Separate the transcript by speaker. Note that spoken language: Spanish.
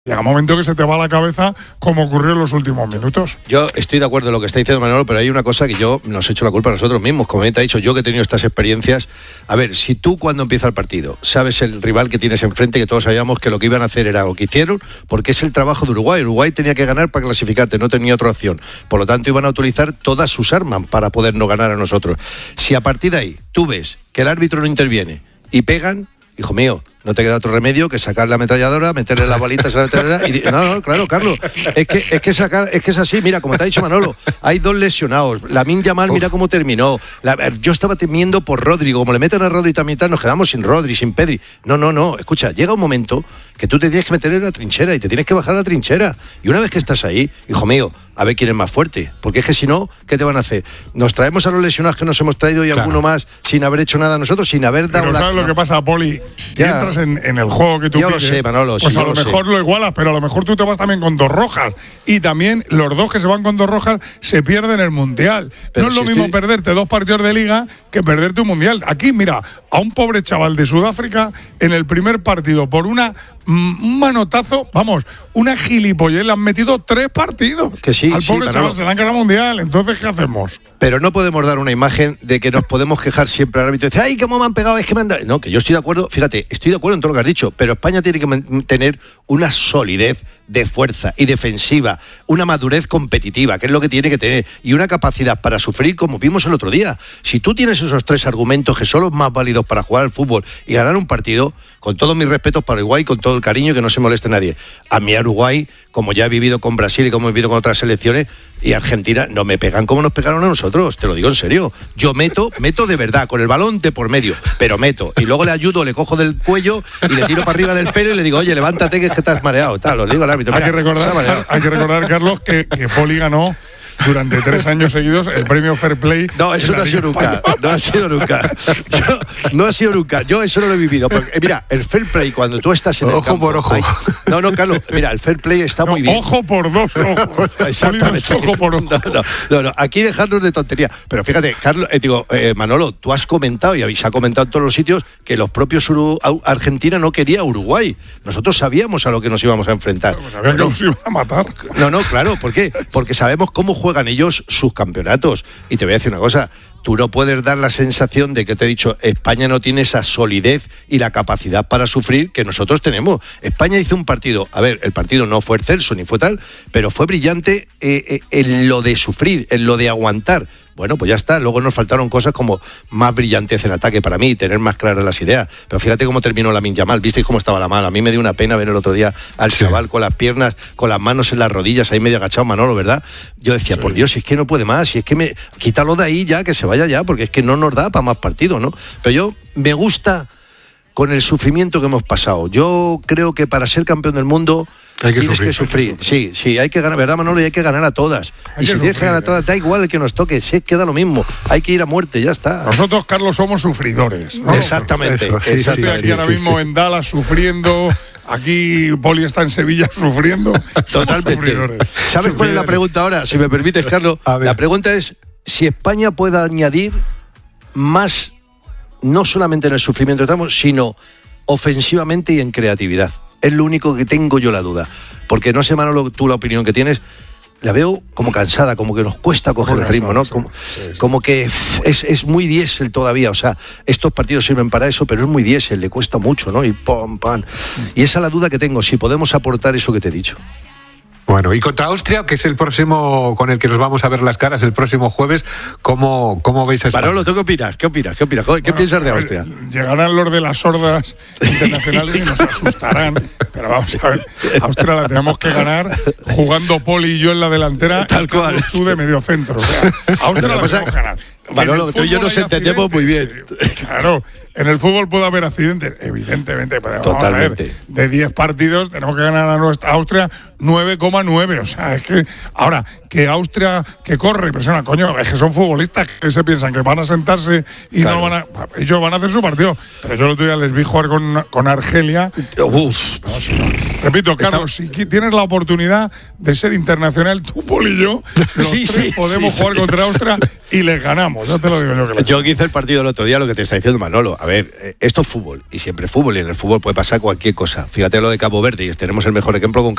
Speaker 1: Llega un momento que se te va a la cabeza como ocurrió en los últimos minutos.
Speaker 2: Yo estoy de acuerdo en lo que está diciendo Manolo, pero hay una cosa que yo nos he hecho la culpa a nosotros mismos. Como bien te he dicho, yo que he tenido estas experiencias. A ver, si tú cuando empieza el partido sabes el rival que tienes enfrente, que todos sabíamos que lo que iban a hacer era lo que hicieron, porque es el trabajo de Uruguay. Uruguay tenía que ganar para clasificarte, no tenía otra opción. Por lo tanto, iban a utilizar todas sus armas para podernos ganar a nosotros. Si a partir de ahí tú ves que el árbitro no interviene y pegan, hijo mío, no te queda otro remedio que sacar la ametralladora, meterle las balitas a la ametralladora y... No, claro, Carlos, es que es así, mira, como te ha dicho Manolo, hay 2 lesionados, Lamine Yamal, mira cómo terminó, yo estaba temiendo por Rodri, como le meten a Rodri también, nos quedamos sin Rodri, sin Pedri, no, escucha, llega un momento que tú te tienes que meter en la trinchera y te tienes que bajar a la trinchera, y una vez que estás ahí, hijo mío, a ver quién es más fuerte, porque es que si no, ¿qué te van a hacer? Nos traemos a los lesionados que nos hemos traído y alguno más sin haber hecho nada nosotros, sin haber dado...
Speaker 1: Pero ¿sabes lo que pasa, Poli? Si entras en el juego que tú
Speaker 2: yo
Speaker 1: pides,
Speaker 2: lo sé, Manolo,
Speaker 1: pues
Speaker 2: sí,
Speaker 1: a lo mejor lo igualas, pero a lo mejor tú te vas también con 2 rojas. Y también los 2 que se van con 2 rojas se pierden el Mundial.
Speaker 2: Pero
Speaker 1: no es
Speaker 2: si
Speaker 1: lo mismo perderte 2 partidos de Liga que perderte un Mundial. Aquí, mira, a un pobre chaval de Sudáfrica en el primer partido por un manotazo, vamos, una gilipollez, le han metido 3 partidos.
Speaker 2: Que sí,
Speaker 1: al pobre chaval se le han ganado Mundial. Entonces, ¿qué hacemos?
Speaker 2: Pero no podemos dar una imagen de que nos podemos quejar siempre al árbitro y decir, ay, cómo me han pegado, es que me han dado... No, que yo estoy de acuerdo, fíjate, estoy de acuerdo en todo lo que has dicho, pero España tiene que tener una solidez de fuerza y defensiva, una madurez competitiva, que es lo que tiene que tener, y una capacidad para sufrir, como vimos el otro día. Si tú tienes esos 3 argumentos que son los más válidos para jugar al fútbol y ganar un partido, con todos mis respetos para Uruguay, con todo el cariño, que no se moleste nadie. A mí a Uruguay, como ya he vivido con Brasil y como he vivido con otras selecciones, y Argentina, no me pegan como nos pegaron a nosotros, te lo digo en serio. Yo meto de verdad, con el balón de por medio, pero meto. Y luego le ayudo, le cojo del cuello y le tiro para arriba del pelo y le digo, oye, levántate que es que estás mareado. Tal, lo digo al árbitro.
Speaker 1: Hay que recordar, Carlos, que Poli ganó durante 3 años seguidos el premio Fair Play.
Speaker 2: No, eso no ha sido nunca. No ha sido nunca. Yo eso no lo he vivido. Porque, mira, el Fair Play, cuando tú estás en el campo...
Speaker 3: Ojo por ojo.
Speaker 2: No, Carlos, mira, el Fair Play está muy bien.
Speaker 1: Ojo por 2 ojos.
Speaker 2: Exactamente.
Speaker 1: Ojo por ojo.
Speaker 2: No, aquí dejarnos de tontería. Pero fíjate, Carlos, Manolo, tú has comentado y se ha comentado en todos los sitios que los propios Argentina no quería a Uruguay. Nosotros sabíamos a lo que nos íbamos a enfrentar.
Speaker 1: Pues sabían que nos iban a matar.
Speaker 2: No, claro, ¿por qué? Porque sabemos cómo juegan ellos sus campeonatos. Y te voy a decir una cosa, tú no puedes dar la sensación de que te he dicho, España no tiene esa solidez y la capacidad para sufrir que nosotros tenemos. España hizo un partido, a ver, el partido no fue excelso ni fue tal, pero fue brillante en lo de sufrir, en lo de aguantar. Bueno, pues ya está. Luego nos faltaron cosas como más brillantez en ataque para mí, tener más claras las ideas. Pero fíjate cómo terminó Lamine Yamal. ¿Visteis cómo estaba la mano? A mí me dio una pena ver el otro día al chaval con las piernas, con las manos en las rodillas, ahí medio agachado, Manolo, ¿verdad? Yo decía, por Dios, si es que no puede más, si es que quítalo de ahí ya, que se vaya ya, porque es que no nos da para más partidos, ¿no? Pero yo me gusta con el sufrimiento que hemos pasado. Yo creo que para ser campeón del mundo... Tienes que sufrir. Sí, hay que ganar, ¿verdad, Manolo? Y hay que ganar a todas. Y si tienes que ganar a todas, da igual el que nos toque, si es que da lo mismo. Hay que ir a muerte, ya está.
Speaker 1: Nosotros, Carlos, somos sufridores, ¿no?
Speaker 2: Exactamente.
Speaker 1: Eso, sí, estoy aquí ahora mismo en Dallas sufriendo, aquí Poli está en Sevilla sufriendo.
Speaker 2: Totalmente. ¿Sabes cuál es la pregunta ahora? Si me permites, Carlos. La pregunta es si España puede añadir más, no solamente en el sufrimiento que estamos, sino ofensivamente y en creatividad. Es lo único que tengo yo la duda. Porque no sé, Manolo, tú la opinión que tienes, la veo como cansada, como que nos cuesta coger el ritmo, ¿no? Como que es muy diésel todavía. O sea, estos partidos sirven para eso, pero es muy diésel, le cuesta mucho, ¿no? Y pam. Y esa es la duda que tengo, si podemos aportar eso que te he dicho.
Speaker 3: Bueno, y contra Austria, que es el próximo con el que nos vamos a ver las caras el próximo jueves, ¿cómo veis a España?
Speaker 2: Manolo, ¿tú qué opinas? ¿Qué piensas de Austria?
Speaker 1: Llegarán los de las sordas internacionales y nos asustarán, pero vamos a ver, Austria la tenemos que ganar jugando Poli y yo en la delantera,
Speaker 2: tal cual,
Speaker 1: tú de medio centro. O sea, Austria la tenemos que ganar.
Speaker 2: Manolo, tú y yo nos entendemos muy bien.
Speaker 1: Claro, en el fútbol puede haber accidentes, evidentemente, pero
Speaker 2: totalmente.
Speaker 1: Vamos a ver, de 10 partidos tenemos que ganar a nuestra Austria 9,9. O sea, es que ahora que Austria que corre y presiona, coño, es que son futbolistas que se piensan que van a sentarse y claro, no van a. Ellos van a hacer su partido. Pero yo el otro día les vi jugar con Argelia. Repito, Carlos, si tienes la oportunidad de ser internacional, tú, Poli y yo, los tres podemos jugar contra Austria y les ganamos. No te lo digo yo.
Speaker 2: Yo hice el partido el otro día, lo que te está diciendo Manolo. A ver, esto es fútbol, y siempre es fútbol, y en el fútbol puede pasar cualquier cosa. Fíjate lo de Cabo Verde, y tenemos el mejor ejemplo con